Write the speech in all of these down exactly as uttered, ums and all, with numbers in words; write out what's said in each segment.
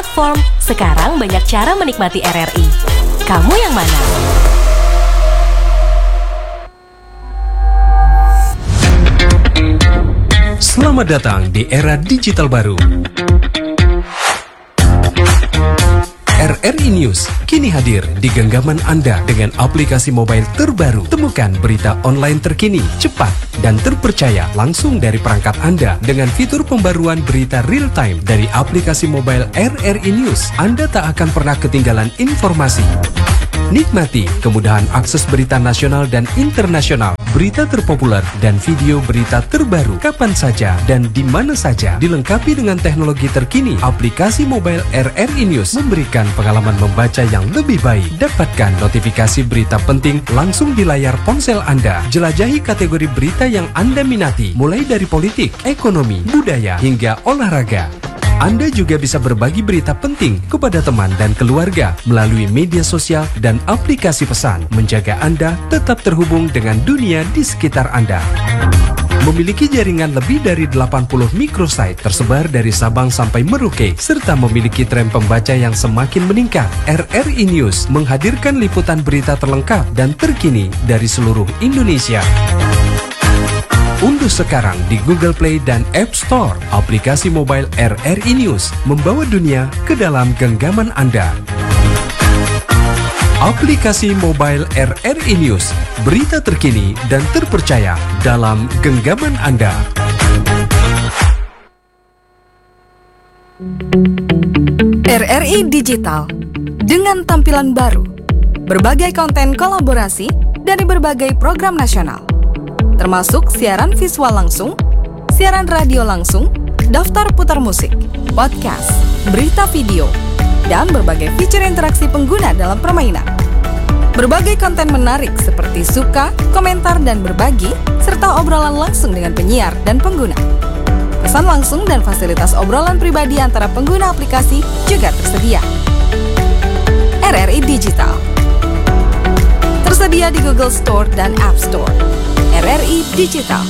platform. Sekarang banyak cara menikmati R R I. Kamu yang mana? Selamat datang di era digital baru. R R I News kini hadir di genggaman Anda dengan aplikasi mobile terbaru. Temukan berita online terkini, cepat, dan terpercaya langsung dari perangkat Anda dengan fitur pembaruan berita real time dari aplikasi mobile R R I News. Anda tak akan pernah ketinggalan informasi. Nikmati kemudahan akses berita nasional dan internasional, berita terpopuler, dan video berita terbaru kapan saja dan di mana saja. Dilengkapi dengan teknologi terkini, aplikasi mobile R R I News memberikan pengalaman membaca yang lebih baik. Dapatkan notifikasi berita penting langsung di layar ponsel Anda. Jelajahi kategori berita yang Anda minati, mulai dari politik, ekonomi, budaya, hingga olahraga. Anda juga bisa berbagi berita penting kepada teman dan keluarga melalui media sosial dan aplikasi pesan, menjaga Anda tetap terhubung dengan dunia di sekitar Anda. Memiliki jaringan lebih dari delapan puluh microsite tersebar dari Sabang sampai Merauke, serta memiliki tren pembaca yang semakin meningkat. R R I News menghadirkan liputan berita terlengkap dan terkini dari seluruh Indonesia. Unduh sekarang di Google Play dan App Store aplikasi mobile R R I News, membawa dunia ke dalam genggaman Anda. Aplikasi mobile R R I News, berita terkini dan terpercaya dalam genggaman Anda. R R I Digital dengan tampilan baru, berbagai konten kolaborasi dari berbagai program nasional, termasuk siaran visual langsung, siaran radio langsung, daftar putar musik, podcast, berita video, dan berbagai fitur interaksi pengguna dalam permainan. Berbagai konten menarik seperti suka, komentar, dan berbagi, serta obrolan langsung dengan penyiar dan pengguna. Pesan langsung dan fasilitas obrolan pribadi antara pengguna aplikasi juga tersedia. R R I Digital tersedia di Google Store dan App Store. R R I Digital.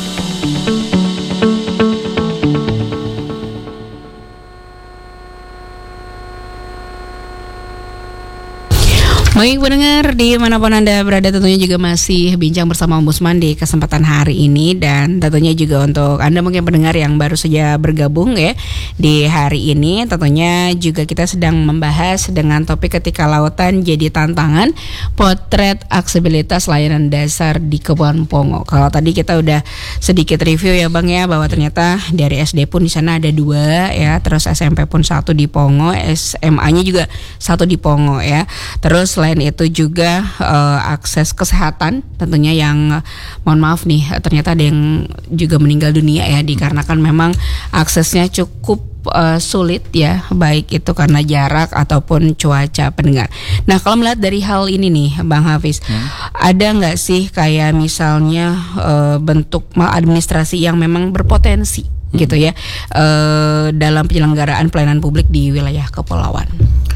Baik pendengar, dimanapun Anda berada, tentunya juga masih bincang bersama Ombudsman di kesempatan hari ini. Dan tentunya juga untuk Anda mungkin pendengar yang baru saja bergabung ya di hari ini, tentunya juga kita sedang membahas dengan topik ketika lautan jadi tantangan, potret aksesibilitas layanan dasar di Kebon Pongo. Kalau tadi kita udah sedikit review ya Bang ya, bahwa ternyata dari S D pun di sana ada dua ya, terus S M P pun satu di Pongo, S M A-nya juga satu di Pongo ya. Terus selain itu juga uh, akses kesehatan tentunya yang uh, mohon maaf nih ternyata ada yang juga meninggal dunia ya, dikarenakan memang aksesnya cukup uh, sulit ya, baik itu karena jarak ataupun cuaca pendengar. Nah kalau melihat dari hal ini nih Bang Hafiz, hmm. ada nggak sih kayak misalnya uh, bentuk maladministrasi yang memang berpotensi hmm. gitu ya uh, dalam penyelenggaraan pelayanan publik di wilayah kepulauan?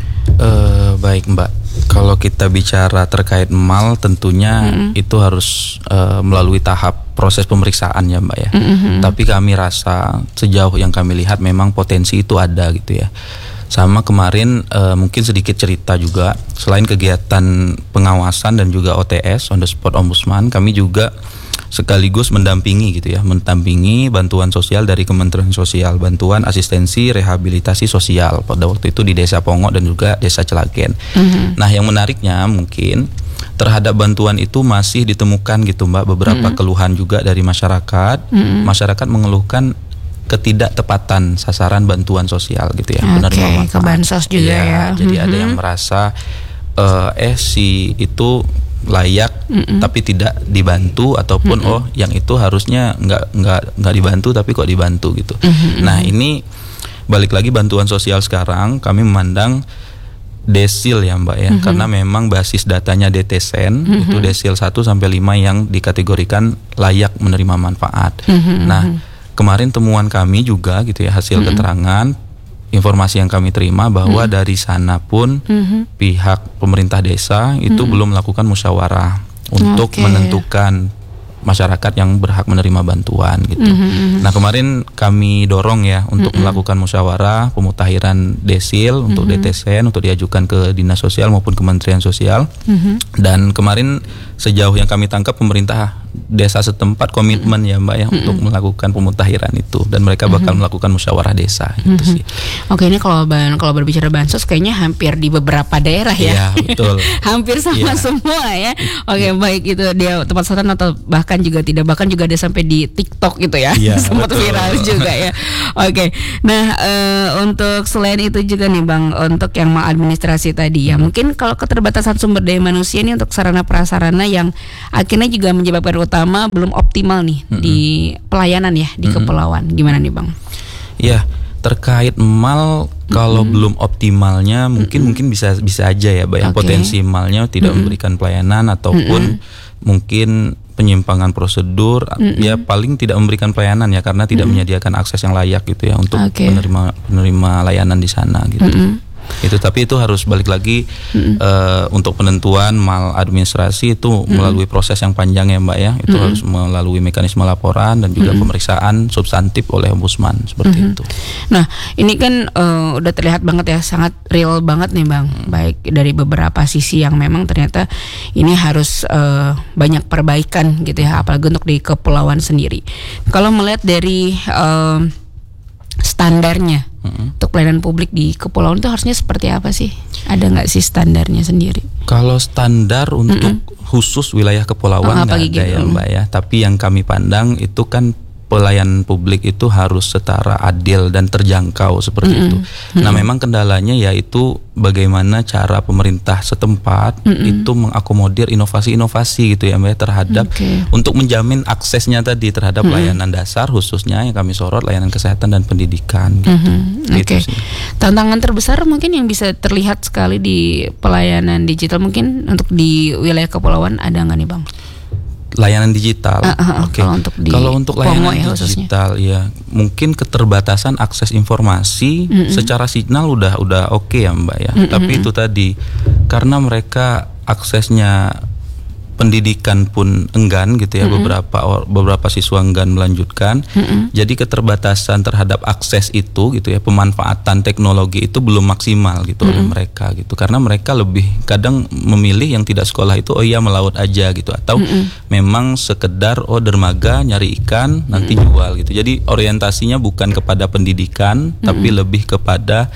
Uh, baik Mbak, kalau kita bicara terkait M A L tentunya mm-hmm. itu harus uh, melalui tahap proses pemeriksaan ya Mbak ya. Mm-hmm. Tapi kami rasa sejauh yang kami lihat memang potensi itu ada gitu ya. Sama kemarin uh, mungkin sedikit cerita juga, selain kegiatan pengawasan dan juga O T S on the spot Ombudsman, kami juga sekaligus mendampingi gitu ya, mendampingi bantuan sosial dari Kementerian Sosial, bantuan asistensi rehabilitasi sosial pada waktu itu di Desa Pongo dan juga Desa Celagen. Mm-hmm. Nah, yang menariknya mungkin terhadap bantuan itu masih ditemukan gitu Mbak beberapa mm-hmm. keluhan juga dari masyarakat. Mm-hmm. Masyarakat mengeluhkan ketidaktepatan sasaran bantuan sosial gitu ya, okay, penerima manfaat. Ke bansos juga ya. ya. Jadi mm-hmm. ada yang merasa uh, eh si itu layak mm-mm. tapi tidak dibantu, ataupun mm-mm. oh yang itu harusnya nggak nggak nggak dibantu tapi kok dibantu gitu. Mm-hmm. Nah ini balik lagi bantuan sosial sekarang kami memandang desil ya Mbak ya, mm-hmm. karena memang basis datanya D T S E N mm-hmm. itu desil satu sampai lima yang dikategorikan layak menerima manfaat. Mm-hmm. Nah kemarin temuan kami juga gitu ya, hasil mm-hmm. keterangan informasi yang kami terima bahwa hmm. dari sana pun hmm. pihak pemerintah desa itu hmm. belum melakukan musyawarah untuk okay. menentukan masyarakat yang berhak menerima bantuan gitu. Mm-hmm. Nah kemarin kami dorong ya untuk mm-hmm. melakukan musyawarah pemutakhiran desil mm-hmm. untuk D T S N untuk diajukan ke Dinas Sosial maupun Kementerian Sosial. Mm-hmm. Dan kemarin sejauh yang kami tangkap pemerintah desa setempat komitmen mm-hmm. ya Mbak ya mm-hmm. untuk melakukan pemutakhiran itu dan mereka bakal mm-hmm. melakukan musyawarah desa gitu mm-hmm. sih. Oke, ini kalau kalau berbicara bansos kayaknya hampir di beberapa daerah ya. Iya, betul. Hampir sama yeah. semua ya. Oke, yeah. baik itu dia tempat selatan atau bahkan juga tidak bahkan juga ada sampai di TikTok gitu ya. Yeah, sempat betul. Viral juga ya. Oke. Nah, uh, untuk selain itu juga nih Bang, untuk yang maladministrasi tadi ya. Mungkin kalau keterbatasan sumber daya manusia ini untuk sarana prasarana yang akhirnya juga menyebabkan utama belum optimal nih mm-hmm. di pelayanan ya di mm-hmm. kepulauan. Gimana nih Bang? Ya, terkait mal kalau mm-hmm. belum optimalnya mungkin mm-hmm. mungkin bisa bisa aja ya Mbak, yang okay. potensi malnya tidak mm-hmm. memberikan pelayanan ataupun mm-hmm. mungkin penyimpangan prosedur mm-hmm. ya paling tidak memberikan pelayanan ya karena tidak mm-hmm. menyediakan akses yang layak gitu ya untuk okay. penerima penerima layanan di sana gitu. Mm-hmm. Itu tapi itu harus balik lagi mm-hmm. uh, untuk penentuan maladministrasi itu mm-hmm. melalui proses yang panjang ya Mbak ya. Itu mm-hmm. harus melalui mekanisme laporan dan juga mm-hmm. pemeriksaan substantif oleh ombudsman seperti mm-hmm. itu. Nah, ini kan uh, udah terlihat banget ya, sangat real banget nih Bang. Mm-hmm. Baik dari beberapa sisi yang memang ternyata ini harus uh, banyak perbaikan gitu ya, apalagi untuk di kepulauan sendiri. Kalau melihat dari uh, standarnya mm-hmm. untuk pelayanan publik di kepulauan itu harusnya seperti apa sih? Ada nggak sih standarnya sendiri? Kalau standar untuk mm-hmm. khusus wilayah kepulauan nggak oh, ada gitu. Ya Mbak ya. Tapi yang kami pandang itu kan pelayanan publik itu harus setara, adil dan terjangkau seperti mm-hmm. itu. Mm-hmm. Nah memang kendalanya yaitu bagaimana cara pemerintah setempat mm-hmm. itu mengakomodir inovasi-inovasi gitu ya Mbak terhadap okay. untuk menjamin aksesnya tadi terhadap mm-hmm. layanan dasar khususnya yang kami sorot layanan kesehatan dan pendidikan gitu. Mm-hmm. Gitu okay. sih. Tantangan terbesar mungkin yang bisa terlihat sekali di pelayanan digital mungkin untuk di wilayah kepulauan ada nggak nih Bang? Layanan digital, uh, uh, uh, oke. Okay. Kalau untuk, kalau untuk layanan ya, digital, ya mungkin keterbatasan akses informasi mm-hmm. secara signal udah udah oke okay ya Mbak ya. Mm-hmm. Tapi itu tadi karena mereka aksesnya pendidikan pun enggan gitu ya, mm-hmm. beberapa beberapa siswa enggan melanjutkan. Mm-hmm. Jadi keterbatasan terhadap akses itu gitu ya, pemanfaatan teknologi itu belum maksimal gitu mm-hmm. oleh mereka gitu. Karena mereka lebih kadang memilih yang tidak sekolah itu oh iya melaut aja gitu atau mm-hmm. memang sekedar oh dermaga nyari ikan nanti mm-hmm. jual gitu. Jadi orientasinya bukan kepada pendidikan mm-hmm. tapi lebih kepada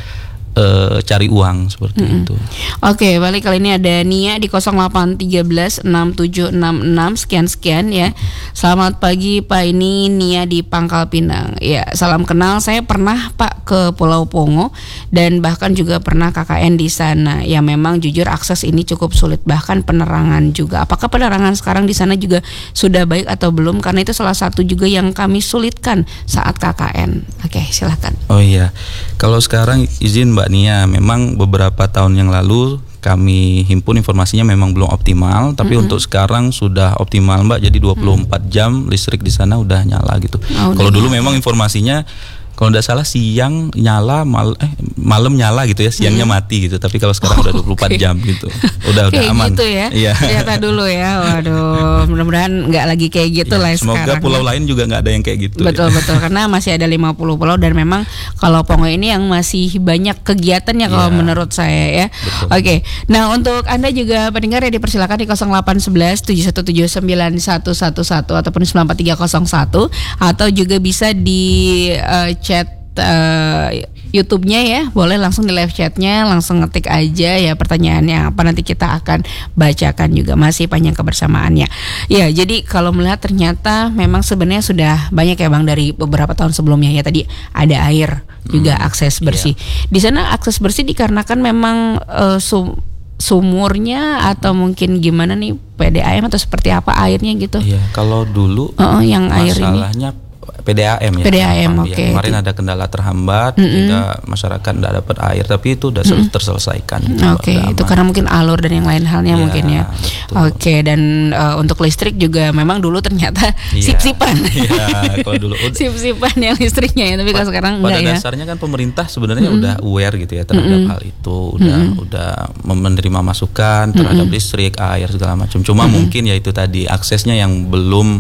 Uh, cari uang seperti mm-hmm. itu. Oke, okay, balik kali ini ada Nia di nol delapan satu tiga enam tujuh enam enam sekian-sekian ya. Selamat pagi Pak, ini Nia di Pangkal Pinang. Ya, salam kenal. Saya pernah Pak ke Pulau Pongo dan bahkan juga pernah K K N di sana. Ya memang jujur akses ini cukup sulit, bahkan penerangan juga. Apakah penerangan sekarang di sana juga sudah baik atau belum? Karena itu salah satu juga yang kami sulitkan saat K K N. Oke, okay, silakan. Oh iya. Kalau sekarang izin Mbak Nia, memang beberapa tahun yang lalu kami himpun informasinya memang belum optimal, tapi mm-hmm. untuk sekarang sudah optimal Mbak. Jadi dua puluh empat mm. jam listrik di sana udah nyala gitu. Oh, kalau dulu memang informasinya kalau tidak salah siang nyala, mal, eh, malam nyala gitu ya, siangnya hmm. mati gitu. Tapi kalau sekarang oh, udah dua puluh empat okay. jam gitu, udah udah kayak aman. Gitu ya, iya. Ternyata dulu ya, waduh, mudah-mudahan nggak lagi kayak gitu ya, lah semoga sekarang. Semoga pulau ya. lain juga nggak ada yang kayak gitu. Betul ya. betul, karena masih ada lima puluh pulau dan memang kalau Pongo ini yang masih banyak kegiatannya kalau ya. menurut saya ya. Oke, okay. Nah untuk Anda juga pendengar ya dipersilakan di nol delapan satu satu tujuh satu tujuh sembilan satu satu satu ataupun sembilan empat tiga nol satu atau juga bisa di uh, chat Uh, YouTube-nya ya, boleh langsung di live chat-nya, langsung ngetik aja ya pertanyaannya apa, nanti kita akan bacakan juga, masih panjang kebersamaannya. Ya, jadi kalau melihat ternyata memang sebenarnya sudah banyak ya Bang dari beberapa tahun sebelumnya ya, tadi ada air juga hmm, akses bersih. Iya. Di sana akses bersih dikarenakan memang uh, sum sumurnya atau mungkin gimana nih P D A M atau seperti apa airnya gitu. Iya, kalau dulu uh, yang air ini masalahnya P D A M ya. P D A M oke. Okay. Kemarin ada kendala terhambat mm-hmm. hingga masyarakat tidak dapat air, tapi itu sudah mm-hmm. terselesaikan. Oke, okay. Itu karena mungkin alur dan yang lain halnya ya, mungkin ya. Oke, okay. Dan uh, untuk listrik juga memang dulu ternyata ya. sip-sipan. Iya, kalau dulu sip-sipan yang listriknya ya, tapi kalau sekarang pada enggak ya. Pada dasarnya kan pemerintah sebenarnya mm-hmm. udah aware gitu ya terhadap mm-hmm. hal itu, udah mm-hmm. udah menerima masukan terhadap mm-hmm. listrik, air segala macam. Cuma mm-hmm. mungkin ya itu tadi aksesnya yang belum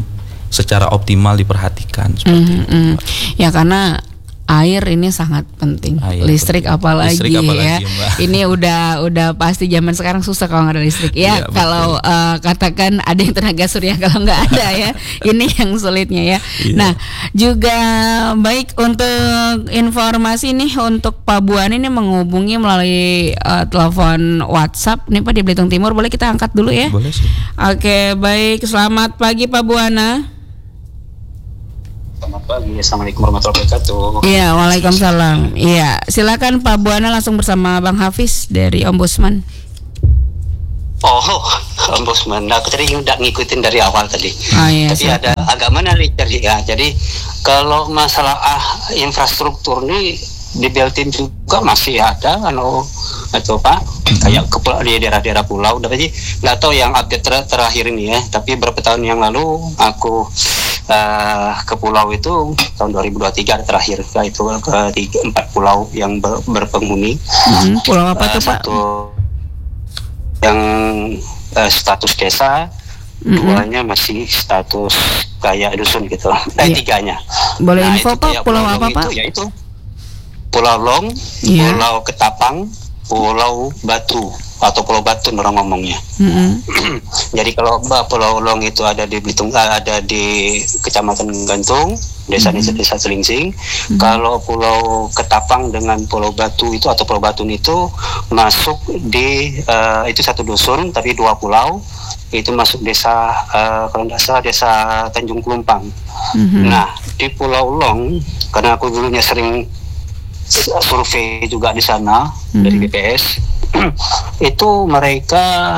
secara optimal diperhatikan seperti Mm, itu. mm. Ya karena air ini sangat penting, Air, listrik betul. apalagi, Listrik apalagi, ya. Mbak. Ini udah udah pasti zaman sekarang susah kalau nggak ada listrik ya. Iya, Kalau uh, katakan ada yang tenaga surya, kalau nggak ada ya, ini yang sulitnya ya. Iya. Nah juga baik untuk informasi nih untuk Pak Buana ini menghubungi melalui uh, telepon WhatsApp nih Pak di Belitung Timur, boleh kita angkat dulu ya? Boleh sih. Oke baik, selamat pagi Pak Buana. Selamat pagi, assalamualaikum warahmatullahi wabarakatuh. Iya, waalaikumsalam. Iya, silakan Pak Buana langsung bersama Bang Hafiz dari Ombudsman. Oh, Ombudsman, aku tadi udah ngikutin dari awal tadi. Ah, iya, Tapi silakan. ada agak menarik tadi ya. Jadi kalau masalah ah, infrastruktur nih di Beltim juga masih ada, kalau atau Pak kayak ke, di daerah-daerah pulau. Tapi nggak tahu yang update ter- terakhir ini ya. Tapi beberapa tahun yang lalu aku uh, ke pulau itu tahun dua ribu dua puluh tiga terakhir, itu ke tiga, empat pulau yang ber, berpenghuni. Mhm, pulau apa Uh, tuh Pak? satu yang uh, status desa, Mhm. duanya masih status kayak dusun gitu. Eh Iya. tiganya. Boleh Nah, info itu Pak, kayak pulau Long apa itu, Pak? yaitu Pulau Long, Iya. Pulau Ketapang, Pulau Batu atau Pulau Batu orang ngomongnya. Mhm. Jadi kalau Mbak, Pulau Long itu ada di Belitung, ada di Kecamatan Gantung, desa desa, desa Selingsing. Kalau Pulau Ketapang dengan Pulau Batu itu atau Pulau Batun itu masuk di eh, itu satu dusun tapi dua pulau, itu masuk desa eh, kalau nggak salah desa Tanjung Klumpang. Mhm. Nah di Pulau Long, karena aku dulunya sering survei juga di sana dari B P S, itu mereka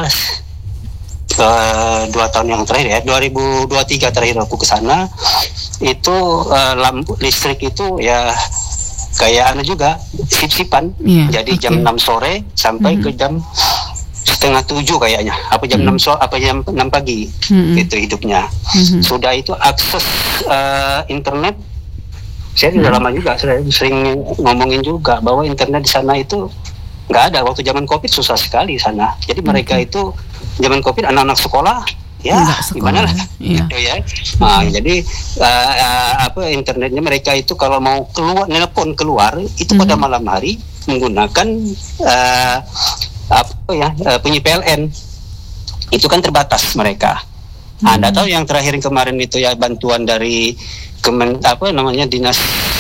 uh, dua tahun yang terakhir ya, dua ribu dua puluh tiga terakhir aku ke sana, itu uh, lampu listrik itu ya kayak anu juga sip-sipan. Iya, Jadi jam oke. enam sore sampai Mhm. ke jam setengah tujuh kayaknya, apa jam enam sore, apa jam enam pagi, Mhm. itu hidupnya. Mhm. Sudah itu akses uh, internet, saya sudah lama juga saya sering ngomongin juga bahwa internet di sana itu nggak ada. Waktu zaman COVID susah sekali sana. Jadi mereka itu zaman COVID anak-anak sekolah ya Nggak sekolah, gimana lah iya. gitu ya. Nah, jadi uh, uh, apa internetnya mereka itu kalau mau keluar nelpon keluar itu pada Mhm. malam hari menggunakan uh, apa ya uh, punya P L N, itu kan terbatas mereka. Nah, Anda tahu yang terakhir kemarin itu ya bantuan dari Kemen, apa namanya dinas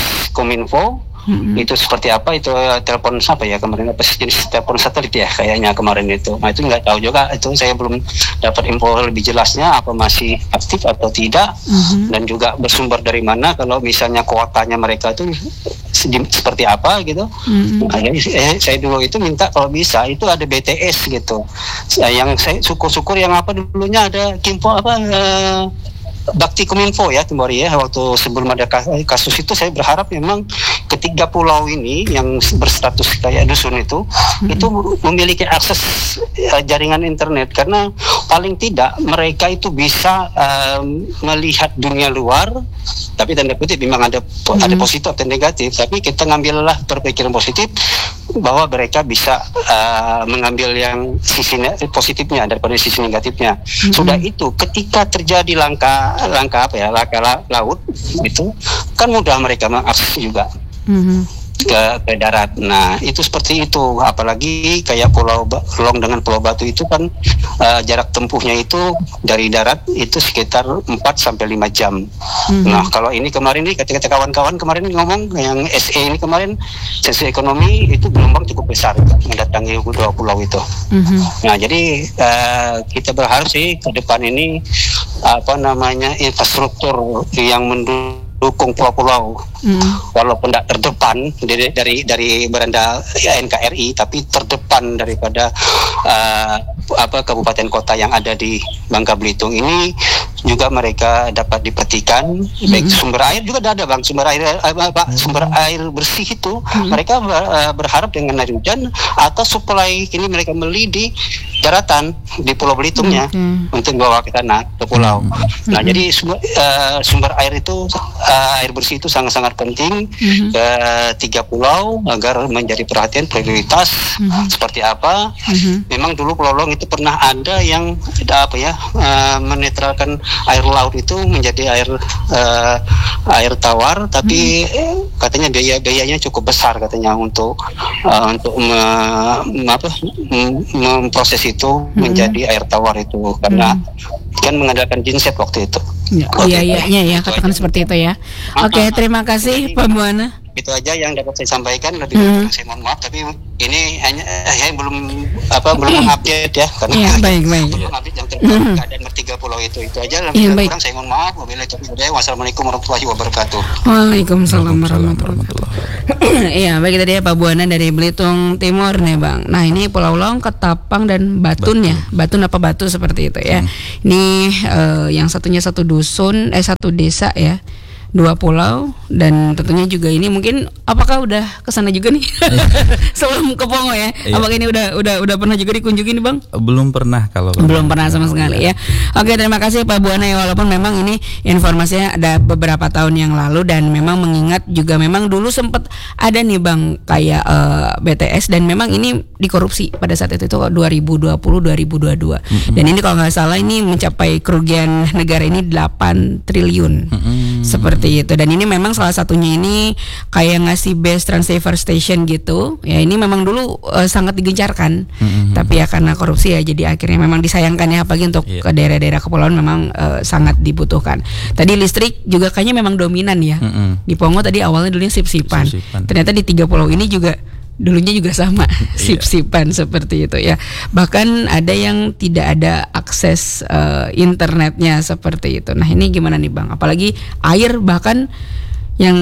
Kominfo, Mhm. itu seperti apa itu eh, telepon apa ya kemarin, apa sih jenis telepon satelit ya kayaknya kemarin itu. Nah itu nggak tahu juga, itu saya belum dapat info lebih jelasnya apa masih aktif atau tidak, Mhm. dan juga bersumber dari mana, kalau misalnya kuotanya mereka itu se- seperti apa gitu. Mhm. Nah, jadi eh, saya dulu itu minta kalau bisa itu ada B T S gitu. Saya- Yang saya syukur-syukur yang apa dulunya ada Kimpo apa eh, Bakti Kominfo ya Timbori ya, waktu sebelum ada kas- kasus itu saya berharap memang ketiga pulau ini yang berstatus kayak dusun itu itu memiliki akses eh, jaringan internet, karena paling tidak mereka itu bisa em, melihat dunia luar, tapi tanda kutip memang ada po- ada positif atau negatif, tapi kita ngambillah berpikiran positif bahwa mereka bisa uh, mengambil yang sisi ne- positifnya daripada sisi negatifnya. Sudah itu ketika terjadi langkah langkah apa ya langkah la- laut itu kan mudah mereka mengakses juga Mhm. ke, ke darat. Nah itu seperti itu, apalagi kayak Pulau Ba- Long dengan Pulau Batu itu kan uh, jarak tempuhnya itu dari darat itu sekitar empat sampai lima jam. Mhm. Nah kalau ini kemarin nih kata-kata kawan-kawan kemarin ngomong yang S E ini kemarin sesi ekonomi itu gelombang cukup besar mendatangi dua pulau itu. Mhm. Nah jadi uh, kita berharap sih ke depan ini apa namanya infrastruktur yang mendukung pulau-pulau, Mhm. walaupun tidak terdepan dari dari, dari beranda ya, N K R I, tapi terdepan daripada uh, apa kabupaten kota yang ada di Bangka Belitung ini juga mereka dapat diperhatikan. Baik sumber air juga ada bang, sumber air eh, Pak, sumber air bersih itu mereka ber- eh, berharap dengan air hujan atau supply ini mereka beli di daratan di Pulau Belitungnya Oke. untuk bawa ke sana ke pulau. Nah jadi sumber, eh, sumber air itu uh, air bersih itu sangat-sangat penting mm-hmm. ke tiga pulau agar menjadi perhatian prioritas mm-hmm. seperti apa. Mm-hmm. Memang dulu Pulau Long itu pernah ada yang ada apa ya uh, menetralkan air laut itu menjadi air uh, air tawar, tapi mm-hmm. eh, katanya biaya biayanya cukup besar katanya untuk uh, untuk me, me, apa, memproses itu mm-hmm. menjadi air tawar itu karena mm-hmm. kan mengandalkan genset waktu itu. Ya, oh iya iya iya ya, katakan seperti itu ya. Oke, okay, terima kasih Pak Buana. Itu aja yang dapat saya sampaikan, lebih hmm. saya mohon maaf, tapi ini hanya saya belum apa belum mengupdate ya karena ya, baik, baik. belum update yang terbaru hmm. keadaan tiga pulau itu itu aja. Lebih ya, kurang saya mohon maaf. Wassalamualaikum warahmatullahi wabarakatuh. Waalaikumsalam warahmatullahi wabarakatuh. Iya, baik tadi ya Pak Buana dari Belitung Timur nih Bang. Nah ini Pulau Long, Ketapang dan Batun, Batun. ya, Batun apa Batu seperti itu ya. Hmm. Ini uh, yang satunya satu dusun, eh satu desa ya. Dua pulau dan tentunya juga ini mungkin apakah udah kesana juga nih sebelum ke Pongo ya? Iya. Apakah ini udah udah udah pernah juga dikunjungi nih Bang? Belum pernah kalau belum pernah sama sekali ya. Oke, terima kasih Pak Buana ya, walaupun memang ini informasinya ada beberapa tahun yang lalu dan memang mengingat juga memang dulu sempat ada nih Bang kayak uh, B T S dan memang ini dikorupsi pada saat itu itu dua ribu dua puluh dua ribu dua puluh dua mm-hmm. dan ini kalau nggak salah ini mencapai kerugian negara ini delapan triliun mm-hmm. seperti itu, dan ini memang salah satunya ini kayak ngasih base transceiver station gitu ya, ini memang dulu uh, sangat digencarkan mm-hmm. tapi ya karena korupsi ya jadi akhirnya memang disayangkan ya, apalagi untuk yeah. ke daerah-daerah kepulauan memang uh, sangat dibutuhkan. Tadi listrik juga kayaknya memang dominan ya mm-hmm. di Pongo tadi awalnya dulunya sip-sipan, sip-sipan. Ternyata di tiga pulau ini juga dulunya juga sama sip-sipan seperti itu ya. Bahkan ada yang tidak ada akses uh, internetnya seperti itu. Nah ini gimana nih Bang? Apalagi air, bahkan yang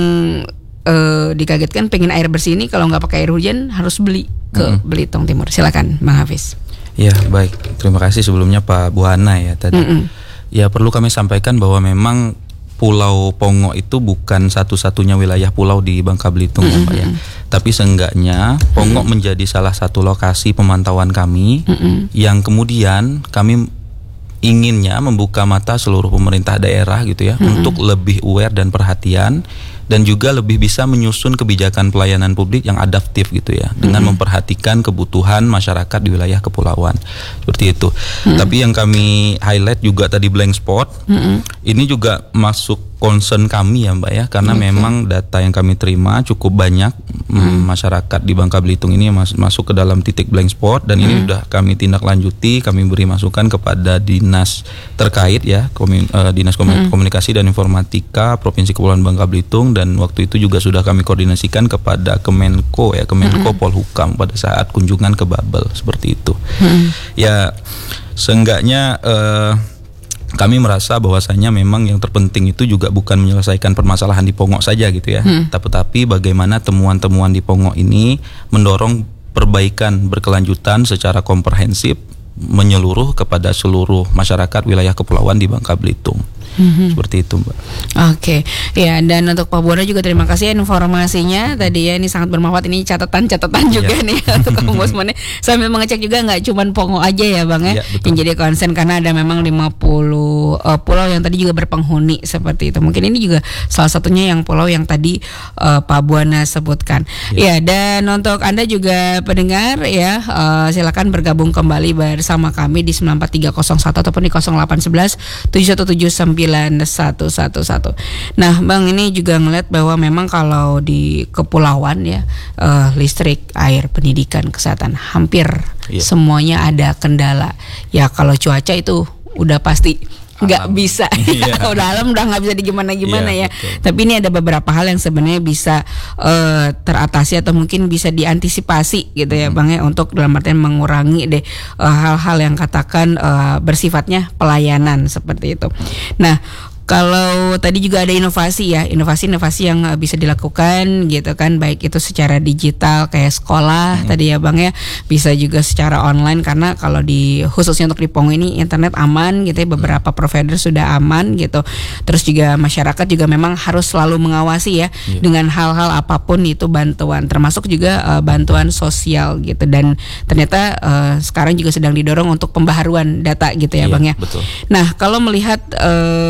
uh, dikagetkan pengen air bersih ini kalau nggak pakai air hujan harus beli ke mm-hmm. Belitung Timur. Silakan Bang Hafiz. Ya baik, terima kasih sebelumnya Pak Buana ya tadi. Mm-hmm. Ya perlu kami sampaikan bahwa memang Pulau Pongo itu bukan satu-satunya wilayah pulau di Bangka Belitung mm-hmm. ya Pak ya. Tapi seenggaknya Pongo mm-hmm. menjadi salah satu lokasi pemantauan kami mm-hmm. yang kemudian kami inginnya membuka mata seluruh pemerintah daerah gitu ya mm-hmm. untuk lebih aware dan perhatian dan juga lebih bisa menyusun kebijakan pelayanan publik yang adaptif gitu ya mm-hmm. dengan memperhatikan kebutuhan masyarakat di wilayah kepulauan seperti itu. Mm-hmm. Tapi yang kami highlight juga tadi blank spot mm-hmm. ini juga masuk concern kami ya Mbak ya, karena okay. memang data yang kami terima cukup banyak hmm. masyarakat di Bangka Belitung ini mas- masuk ke dalam titik blank spot dan hmm. ini sudah kami tindak lanjuti, kami beri masukan kepada dinas terkait ya, komun- uh, dinas komun- hmm. komunikasi dan informatika Provinsi Kepulauan Bangka Belitung, dan waktu itu juga sudah kami koordinasikan kepada Kemenko ya, Kemenko hmm. Polhukam pada saat kunjungan ke Babel seperti itu. Hmm. Ya seenggaknya uh, kami merasa bahwasanya memang yang terpenting itu juga bukan menyelesaikan permasalahan di Pongo saja gitu ya, hmm. tetapi bagaimana temuan-temuan di Pongo ini mendorong perbaikan berkelanjutan secara komprehensif menyeluruh kepada seluruh masyarakat wilayah kepulauan di Bangka Belitung. Mm-hmm. Seperti itu Mbak. Oke, okay. Ya, dan untuk Pak Buana juga terima kasih informasinya tadi ya, ini sangat bermanfaat, ini catatan-catatan juga yeah. nih untuk ombudsman sambil mengecek juga nggak cuma Pongo aja ya Bang ya, yeah, yang jadi concern karena ada memang lima puluh uh, pulau yang tadi juga berpenghuni seperti itu. Mungkin ini juga salah satunya yang pulau yang tadi uh, Pak Buana sebutkan. Yeah. Ya, dan untuk Anda juga pendengar ya, uh, silakan bergabung kembali bersama kami di sembilan empat tiga nol satu ataupun di nol delapan satu satu tujuh satu tujuh sembilan satu satu satu. Nah Bang, ini juga ngeliat bahwa memang kalau di kepulauan ya uh, listrik, air, pendidikan, kesehatan hampir yeah. semuanya ada kendala. Ya kalau cuaca itu udah pasti nggak bisa, yeah. udah alam udah nggak bisa digimana-gimana yeah, ya. Betul. Tapi ini ada beberapa hal yang sebenarnya bisa uh, teratasi atau mungkin bisa diantisipasi gitu ya hmm. Bang ya, untuk dalam artian mengurangi deh uh, hal-hal yang katakan uh, bersifatnya pelayanan seperti itu. Nah kalau tadi juga ada inovasi ya, inovasi-inovasi yang uh, bisa dilakukan gitu kan, baik itu secara digital kayak sekolah hmm. tadi ya Bang ya, bisa juga secara online karena kalau di khususnya untuk di Pongo ini internet aman gitu ya, beberapa hmm. provider sudah aman gitu. Terus juga masyarakat juga memang harus selalu mengawasi ya yeah. dengan hal-hal apapun itu bantuan, termasuk juga uh, bantuan sosial gitu, dan ternyata uh, sekarang juga sedang didorong untuk pembaharuan data gitu ya yeah, Bang ya. Betul. Nah kalau melihat uh, dari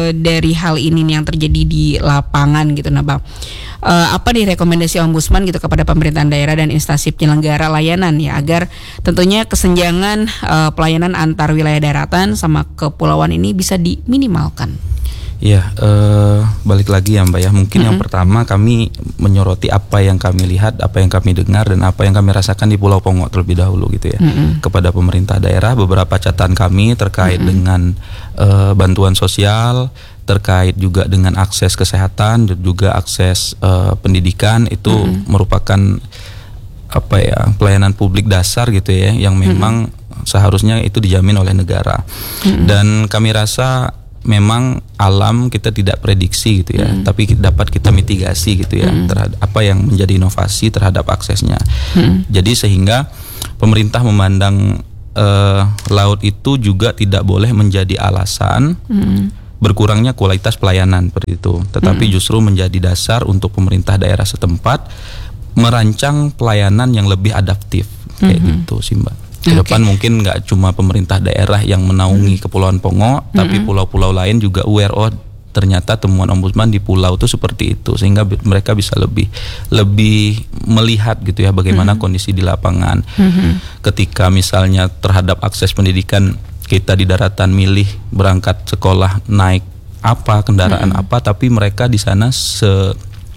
dari hal ini nih yang terjadi di lapangan gitu, nah Bang, uh, apa nih rekomendasi Ombudsman gitu kepada pemerintahan daerah dan instansi penyelenggara layanan ya agar tentunya kesenjangan uh, pelayanan antar wilayah daratan sama kepulauan ini bisa diminimalkan? Ya, eh, balik lagi ya Mbak ya. Mungkin mm-hmm. yang pertama kami menyoroti apa yang kami lihat, apa yang kami dengar, dan apa yang kami rasakan di Pulau Pongo terlebih dahulu gitu ya. Mm-hmm. Kepada pemerintah daerah, beberapa catatan kami terkait mm-hmm. dengan eh, bantuan sosial, terkait juga dengan akses kesehatan dan juga akses eh, pendidikan itu mm-hmm. merupakan apa ya pelayanan publik dasar gitu ya, yang memang mm-hmm. seharusnya itu dijamin oleh negara. Mm-hmm. Dan kami rasa memang alam kita tidak prediksi gitu ya, mm. tapi dapat kita mitigasi gitu ya mm. terhadap apa yang menjadi inovasi terhadap aksesnya. Mm. Jadi sehingga pemerintah memandang uh, laut itu juga tidak boleh menjadi alasan mm. berkurangnya kualitas pelayanan seperti itu, tetapi mm. justru menjadi dasar untuk pemerintah daerah setempat merancang pelayanan yang lebih adaptif kayak mm-hmm. gitu sih Mbak. Ke depan okay. mungkin nggak cuma pemerintah daerah yang menaungi hmm. Kepulauan Pongo, hmm. tapi pulau-pulau lain juga aware, oh ternyata temuan Ombudsman di pulau itu seperti itu, sehingga b- mereka bisa lebih lebih melihat gitu ya bagaimana hmm. kondisi di lapangan. Hmm. Ketika misalnya terhadap akses pendidikan kita di daratan milih berangkat sekolah naik apa kendaraan hmm. apa, tapi mereka di sana se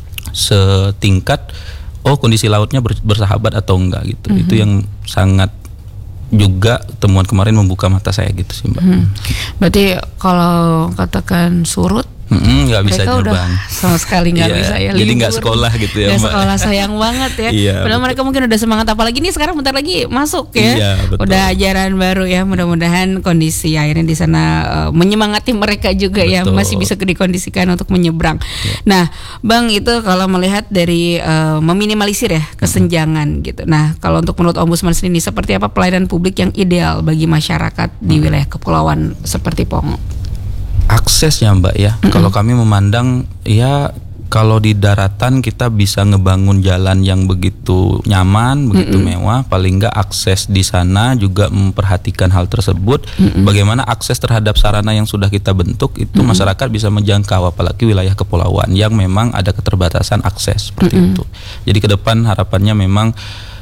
setingkat oh kondisi lautnya bersahabat atau enggak gitu. Hmm. Itu yang sangat juga temuan kemarin membuka mata saya gitu sih Mbak. Hmm. Berarti kalau katakan surut nggak mm, bisa terbang sama sekali nggak yeah, bisa ya, jadi nggak sekolah gitu ya Mbak. Gak sekolah, sayang banget ya. Iya, padahal mereka mungkin udah semangat, apalagi nih sekarang bentar lagi masuk ya. Iya, udah ajaran baru ya, mudah-mudahan kondisi airnya di sana uh, menyemangati mereka juga. Betul. Ya masih bisa dikondisikan untuk menyeberang. Yeah. Nah Bang, itu kalau melihat dari uh, meminimalisir ya kesenjangan hmm. gitu. Nah kalau untuk menurut Ombudsman sendiri seperti apa pelayanan publik yang ideal bagi masyarakat di hmm. wilayah kepulauan seperti Pongo? Aksesnya Mbak ya, mm-hmm. kalau kami memandang ya kalau di daratan kita bisa ngebangun jalan yang begitu nyaman, begitu mm-hmm. mewah, paling nggak akses di sana juga memperhatikan hal tersebut. Mm-hmm. Bagaimana akses terhadap sarana yang sudah kita bentuk itu mm-hmm. masyarakat bisa menjangkau, apalagi wilayah kepulauan yang memang ada keterbatasan akses seperti mm-hmm. itu. Jadi ke depan harapannya memang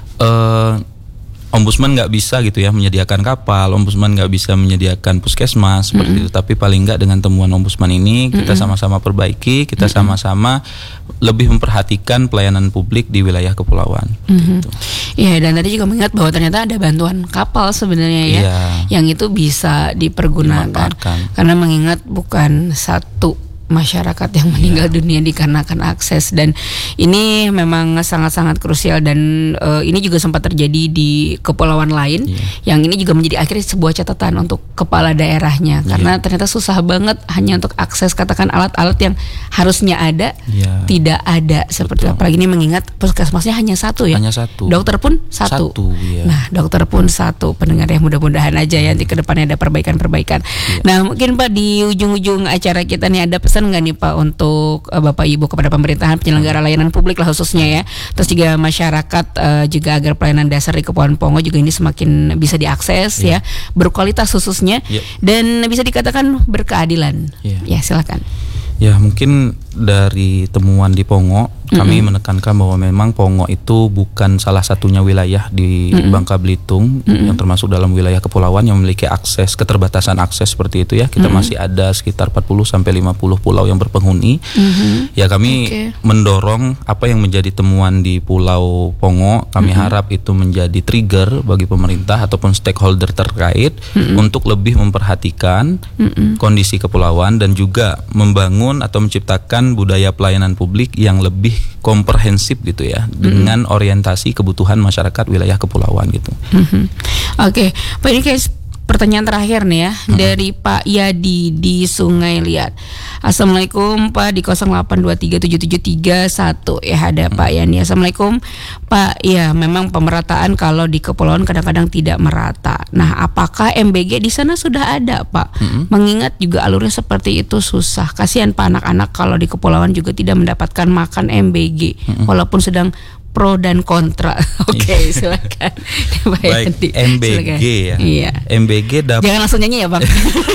uh, Ombudsman nggak bisa gitu ya menyediakan kapal, Ombudsman nggak bisa menyediakan puskesmas seperti mm-hmm. itu, tapi paling nggak dengan temuan Ombudsman ini kita mm-hmm. sama-sama perbaiki, kita mm-hmm. sama-sama lebih memperhatikan pelayanan publik di wilayah kepulauan. Mm-hmm. Gitu. Iya, dan tadi juga mengingat bahwa ternyata ada bantuan kapal sebenarnya ya, yeah. yang itu bisa dipergunakan, karena mengingat bukan satu masyarakat yang meninggal yeah. dunia dikarenakan akses, dan ini memang sangat-sangat krusial, dan uh, ini juga sempat terjadi di kepulauan lain yeah. yang ini juga menjadi akhirnya sebuah catatan untuk kepala daerahnya, karena yeah. ternyata susah banget hanya untuk akses katakan alat-alat yang harusnya ada yeah. tidak ada seperti. Betul. Apalagi ini mengingat puskesmasnya hanya satu ya, hanya satu, dokter pun satu, satu yeah. nah dokter pun satu. Pendengar ya, mudah-mudahan aja ya nanti ke depannya ada perbaikan-perbaikan. Yeah. Nah mungkin Pak di ujung-ujung acara kita nih ada pesan nggak nih Pak untuk uh, Bapak Ibu kepada pemerintahan penyelenggara layanan publik lah khususnya ya, terus juga masyarakat uh, juga agar pelayanan dasar di Kepulauan Pongo juga ini semakin bisa diakses yeah. ya, berkualitas khususnya yeah. dan bisa dikatakan berkeadilan. Yeah. Ya silakan. Ya mungkin dari temuan di Pongo kami mm-hmm. menekankan bahwa memang Pongo itu bukan salah satunya wilayah di mm-hmm. Bangka Belitung mm-hmm. yang termasuk dalam wilayah kepulauan yang memiliki akses keterbatasan akses seperti itu ya. Kita mm-hmm. masih ada sekitar empat puluh sampai lima puluh pulau yang berpenghuni. Mm-hmm. Ya kami okay. mendorong apa yang menjadi temuan di Pulau Pongo, kami mm-hmm. harap itu menjadi trigger bagi pemerintah ataupun stakeholder terkait mm-hmm. untuk lebih memperhatikan mm-hmm. kondisi kepulauan dan juga membangun atau menciptakan budaya pelayanan publik yang lebih komprehensif gitu ya, mm-hmm. dengan orientasi kebutuhan masyarakat wilayah kepulauan gitu. Mm-hmm. Oke, okay. Pak, ini kayak pertanyaan terakhir nih ya, mm-hmm. dari Pak Yadi di Sungai Liat. Assalamualaikum Pak, di nol delapan dua tiga tujuh tujuh tiga satu ya ada mm-hmm. Pak Yani. Assalamualaikum Pak, ya memang pemerataan kalau di kepulauan kadang-kadang tidak merata. Nah apakah M B G di sana sudah ada Pak? Mm-hmm. Mengingat juga alurnya seperti itu susah. Kasihan Pak anak-anak kalau di kepulauan juga tidak mendapatkan makan M B G mm-hmm. walaupun sedang pro dan kontra. Oke, okay, silakan. Baik, M B G silakan. Ya. Iya. M B G dapat. Jangan langsung nyanyi ya, Bang.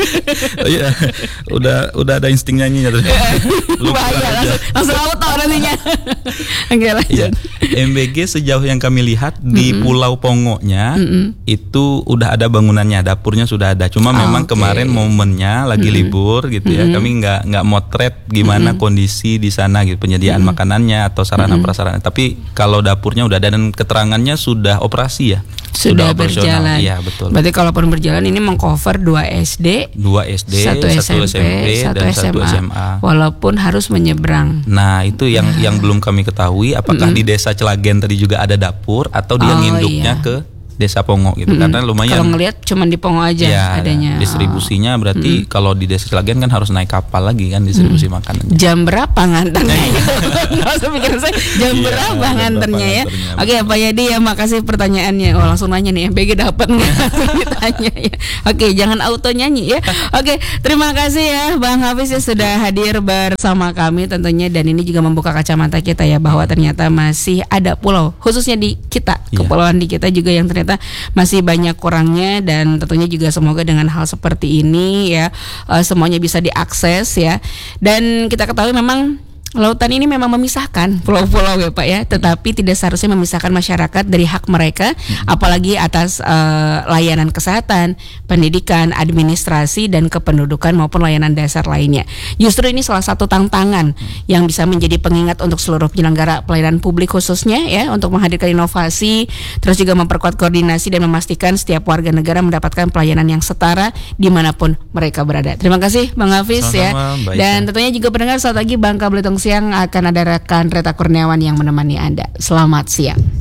Oh iya, udah udah ada insting nyanyinya tuh. Bahaya, langsung, langsung auto nantinya. Oke, lanjut. Ya, M B G sejauh yang kami lihat di mm-hmm. Pulau Pongonya mm-hmm. itu udah ada bangunannya, dapurnya sudah ada. Cuma oh, memang okay. kemarin momennya lagi mm-hmm. libur gitu ya. Mm-hmm. Kami nggak nggak motret gimana mm-hmm. kondisi di sana gitu, penyediaan mm-hmm. makanannya atau sarana mm-hmm. prasarana. Tapi kalau dapurnya udah ada dan keterangannya sudah operasi ya. Sudah, sudah berjalan. Iya, betul. Berarti kalaupun berjalan ini mengcover dua S D, dua S D, satu S M P, satu S M A. Walaupun harus menyeberang. Nah, itu yang nah. yang belum kami ketahui apakah mm-hmm. di Desa Celagen tadi juga ada dapur atau dia oh, nginduknya iya. ke Desa Pongo gitu mm-hmm. karena lumayan. Kalau ngelihat cuma di Pongo aja ya, adanya. Distribusinya berarti mm-hmm. kalau di Desa Celagen kan harus naik kapal lagi kan distribusi mm-hmm. makanannya. Jam berapa nganternya? Nggak usah pikir saya jam yeah, berapa nganternya ya. Oke, Pak Yadi ya, makasih pertanyaannya. Oh, langsung nanya nih, M B G dapat nggak? Ditanya ya. Oke, jangan auto nyanyi ya. Oke, terima kasih ya Bang Hafiz ya sudah hadir bersama kami tentunya, dan ini juga membuka kacamata kita ya bahwa ternyata masih ada pulau khususnya di kita, yeah. kepulauan di kita juga yang ternyata masih banyak kurangnya, dan tentunya juga semoga dengan hal seperti ini ya uh, semuanya bisa diakses ya. Dan kita ketahui memang lautan ini memang memisahkan pulau-pulau ya Pak ya, tetapi tidak seharusnya memisahkan masyarakat dari hak mereka, apalagi atas uh, layanan kesehatan, pendidikan, administrasi, dan kependudukan maupun layanan dasar lainnya. Justru ini salah satu tantangan yang bisa menjadi pengingat untuk seluruh penyelenggara pelayanan publik khususnya ya, untuk menghadirkan inovasi, terus juga memperkuat koordinasi dan memastikan setiap warga negara mendapatkan pelayanan yang setara dimanapun mereka berada. Terima kasih Bang Hafiz ya, dan tentunya juga pendengar, saat lagi Bangka Belitung Siang akan ada rekan Reta Kurniawan yang menemani Anda. Selamat siang.